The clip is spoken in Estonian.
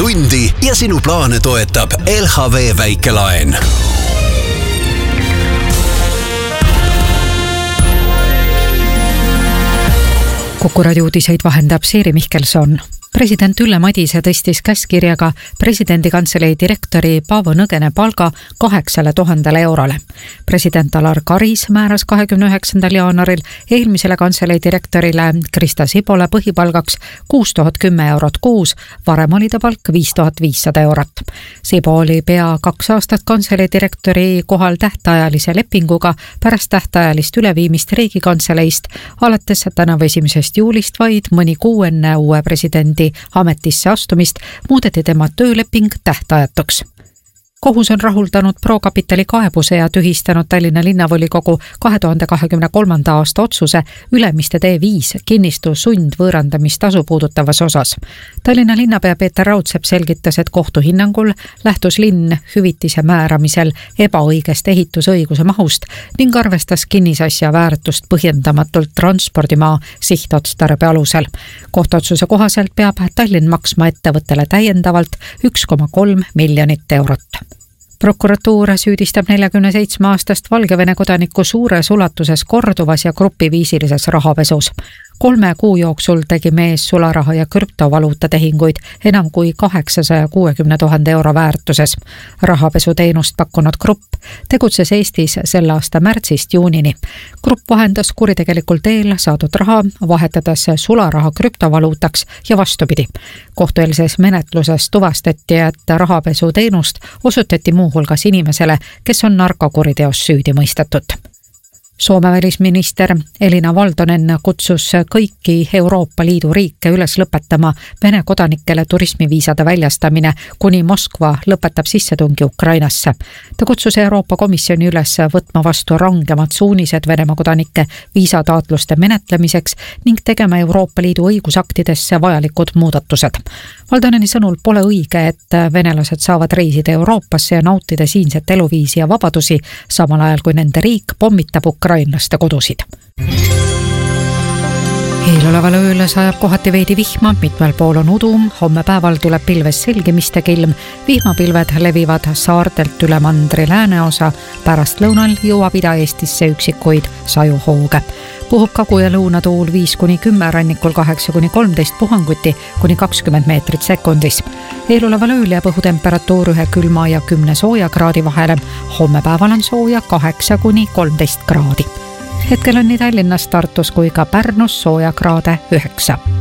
tundi ja sinu plaane toetab LHV väikelaen. Kuku raadio uudiseid vahendab Siiri Mihkelson. President Ülle Madise tõstis käskirjaga presidendi kantselei direktori Paavo Nõgene palga 8,000 eurole. President Alar Karis määras 29. jaanuaril eelmisele kantselei direktorile Krista Sibole põhipalgaks 6,010 eurot kuus, varem oli ta palk 5,500 eurot. Sibo oli pea 2 aastat kantselei direktori kohal tähtajalise lepinguga pärast tähtajalist üleviimist riigikantseleist alates tänavu 1. juulist vaid mõni kuu enne uue presidendi ametisse astumist muudeti tema tööleping tähtajatuks. Kohus on rahuldanud ProCapitali kaebuse ja tühistanud Tallinna linnavolikogu 2023. aasta otsuse Ülemiste T5 kinnistu sundvõõrandamistasu puudutavas osas. Tallinna linnapea Peeter Raudsepp selgitas, et kohtu hinnangul lähtus linn hüvitise määramisel ebaõigest ehitusõiguse mahust ning arvestas kinnisasja väärtust põhjendamatult transpordimaa sihtotstarbe alusel. Kohtuotsuse kohaselt peab Tallinn maksma ettevõttele täiendavalt 1,3 miljonit eurot. Prokuratuur süüdistab 47-aastast Valgevene kodanikku suures ulatuses korduvas ja grupiviisilises rahapesus. 3 kuu jooksul tegi mees sularaha ja krüptovaluuta tehinguid enam kui 860 000 euro väärtuses. Rahapesuteenust pakkunud grupp tegutses Eestis selle aasta märtsist juunini. Grupp vahendas kuritegelikul teel saadud raha, vahetades sularaha krüptovaluutaks ja vastupidi. Kohtueelses menetluses tuvastati, et rahapesuteenust osutati muuhulgas inimesele, kes on narkokuriteos süüdi mõistetud. Soome välisminister Elina Valtonen kutsus kõiki Euroopa Liidu riike üles lõpetama Vene kodanikele turismiviisade väljastamine, kuni Moskva lõpetab sissetungi Ukrainasse. Ta kutsus Euroopa Komisjoni üles võtma vastu rangemad suunised Venemaa kodanike viisataotluste menetlemiseks ning tegema Euroopa Liidu õigusaktidesse vajalikud muudatused. Valtoneni sõnul pole õige, et venelased saavad reisida Euroopasse ja nautida siinset eluviisi ja vabadusi, samal ajal kui nende riik pommitab ukrainlaste kodusid. Eeloleval ööl sajab kohati veidi vihma, mitmel pool on udu, homme päeval tuleb pilves selgimistega ilm, vihmapilved levivad saartelt üle mandri lääneosa, pärast lõunal jõuab Ida-Eestisse üksikuid sajuhooge. Puhub kagu- ja lõunatuul 5-10, rannikul 8-13, puhanguti kuni 20 meetrit sekundis. Eeloleval ööl jääb õhutemperatuur 1 külma ja 10 sooja kraadi vahele, homme päeval on sooja 8-13 kraadi. Hetkel on nii Tallinnas, Tartus kui ka Pärnus sooja kraade 9.